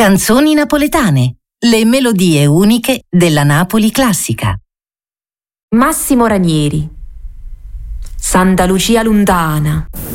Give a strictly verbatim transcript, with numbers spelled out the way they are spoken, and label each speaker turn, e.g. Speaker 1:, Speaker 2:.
Speaker 1: Canzoni napoletane, le melodie uniche della Napoli classica.
Speaker 2: Massimo Ranieri. Santa Lucia lontana.